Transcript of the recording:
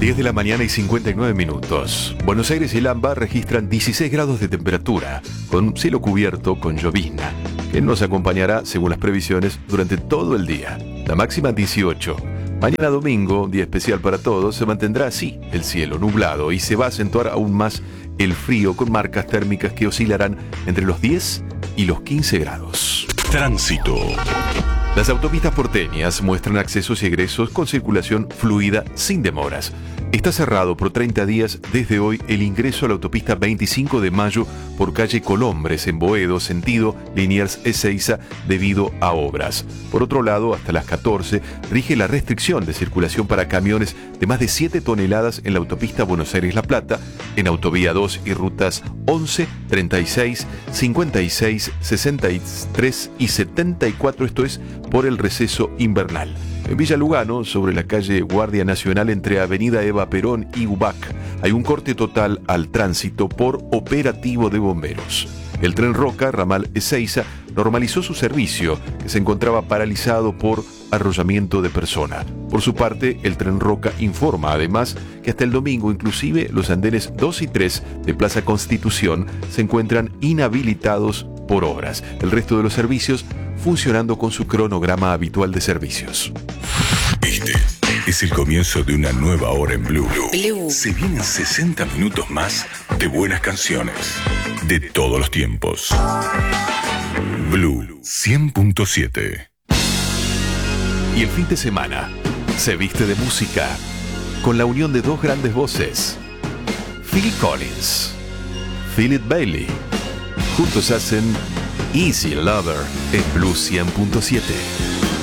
10 de la mañana y 59 minutos. Buenos Aires y Lamba registran 16 grados de temperatura, con cielo cubierto con llovizna, que nos acompañará, según las previsiones, durante todo el día. La máxima 18. Mañana domingo, día especial para todos, se mantendrá así el cielo nublado y se va a acentuar aún más el frío con marcas térmicas que oscilarán entre los 10 y los 15 grados. Tránsito. Las autopistas porteñas muestran accesos y egresos con circulación fluida sin demoras. Está cerrado por 30 días desde hoy el ingreso a la autopista 25 de Mayo por calle Colombres en Boedo, sentido Liniers Ezeiza, debido a obras. Por otro lado, hasta las 14 rige la restricción de circulación para camiones de más de 7 toneladas en la autopista Buenos Aires-La Plata, en Autovía 2 y rutas 11, 36, 56, 63 y 74, esto es por el receso invernal. En Villa Lugano, sobre la calle Guardia Nacional entre Avenida Eva Perón y UBAC, hay un corte total al tránsito por operativo de bomberos. El tren Roca, ramal Ezeiza, normalizó su servicio, que se encontraba paralizado por arrollamiento de persona. Por su parte, el tren Roca informa además que hasta el domingo inclusive los andenes 2 y 3 de Plaza Constitución se encuentran inhabilitados por obras. El resto de los servicios funcionando con su cronograma habitual de servicios. Este es el comienzo de una nueva hora en Blue. Se vienen 60 minutos más de buenas canciones de todos los tiempos. Blue 100.7. Y el fin de semana se viste de música con la unión de dos grandes voces, Phil Collins, Philip Bailey. Juntos hacen Easy Lover en Blue 100.7.